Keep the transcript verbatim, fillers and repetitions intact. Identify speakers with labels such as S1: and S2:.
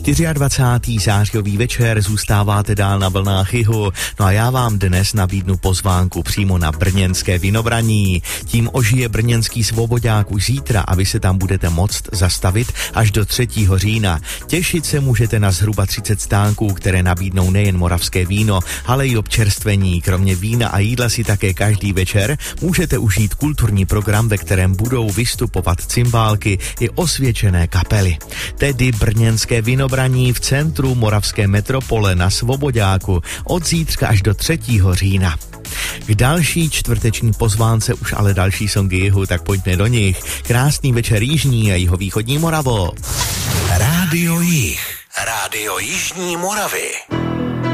S1: dvacátého čtvrtého zářijový večer zůstáváte dál na vlnách Jihu. No a já vám dnes nabídnu pozvánku přímo na brněnské Vinobraní. Tím ožije brněnský Svoboďák už zítra a vy se tam budete moct zastavit až do třetího října. Těšit se můžete na zhruba třicet stánků, které nabídnou nejen moravské víno, ale i občerstvení. Kromě vína a jídla si také každý večer můžete užít kulturní program, ve kterém budou vystupovat cymbálky i osvědčené kapely. Tedy brněnské Vinobraní v centru moravské metropole na Svoboďáku od zítřka až do třetího října. K další čtvrteční pozvánce už ale další songy Jihu, tak pojďme do nich. Krásný večer jižní a jihovýchodní Moravo.
S2: Rádio Jih. Rádio Jižní Moravy.